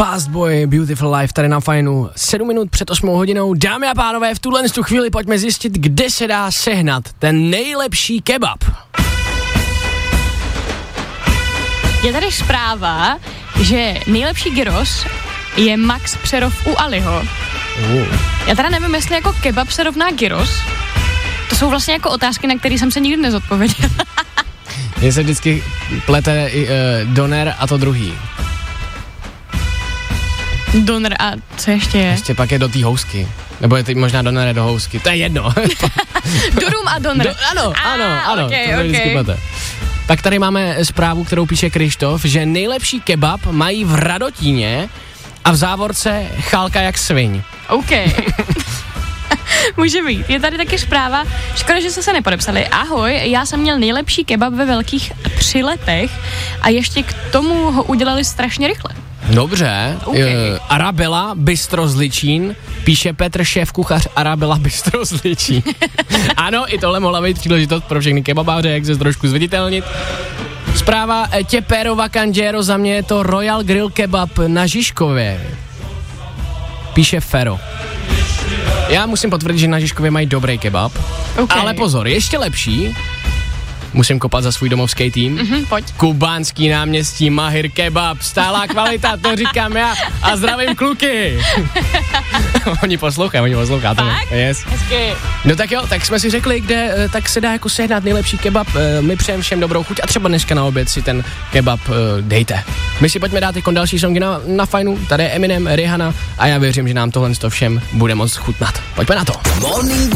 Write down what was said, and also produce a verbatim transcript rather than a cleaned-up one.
Fast Boy, Beautiful Life, tady na Fajnu. Sedm minut před osmou hodinou. Dámy a pánové, v tuhle tu chvíli pojďme zjistit, kde se dá sehnat ten nejlepší kebab. Je tady zpráva, že nejlepší gyros je Max Přerov u Aliho. Uh. Já teda nevím, jestli jako kebab se rovná gyros. To jsou vlastně jako otázky, na které jsem se nikdy nezodpověděla. Mně se vždycky plete i, uh, doner a to druhý. Doner a co ještě je? Ještě pak je do té housky. Nebo je teď možná doner do housky. To je jedno. Durum a doner. Do, ano, ah, ano, ano. Okay, to se vždycky okay. plete. Tak tady máme zprávu, kterou píše Krištof, že nejlepší kebab mají v Radotíně a v závorce chálka jak sviň. OK. Může být. Je tady taky zpráva, škoda, že jste se nepodepsali. Ahoj, já jsem měl nejlepší kebab ve Velkých Přiletech a ještě k tomu ho udělali strašně rychle. Dobře. Okay. Uh, Arabela, Bistro z Ličín, píše Petr, šéfkuchař Arabela, Bistro z Ličín. Ano, i tohle mohla být příležitost pro všechny kebabáře, jak se trošku zviditelnit. Zpráva Tepero Vacandiero, za mě je to Royal Grill Kebab na Žižkově. Píše Fero. Já musím potvrdit, že na Žižkově mají dobrý kebab, okay. Ale pozor, ještě lepší, musím kopat za svůj domovský tým, mm-hmm, pojď. Kubánský náměstí, Mahir Kebab, stálá kvalita, to říkám já a zdravím kluky. Oni poslouchají, oni poslouchají. Fakt? Yes. Hezky. No tak jo, tak jsme si řekli, kde tak se dá jako sehnat nejlepší kebab, my přejeme všem dobrou chuť a třeba dneska na oběd si ten kebab dejte. My si pojďme dát jako další songy na, na Fajnu, tady je Eminem, Rihanna a já věřím, že nám tohle všem bude moc chutnat. Pojďme na to. Morning